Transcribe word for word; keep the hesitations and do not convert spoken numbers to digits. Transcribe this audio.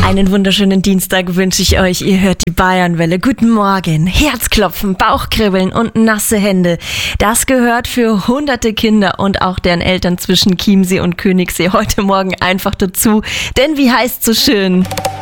Einen wunderschönen Dienstag wünsche ich euch. Ihr hört die Bayernwelle. Guten Morgen. Herzklopfen, Bauchkribbeln und nasse Hände. Das gehört für hunderte Kinder und auch deren Eltern zwischen Chiemsee und Königssee heute Morgen einfach dazu. Denn wie heißt so schön?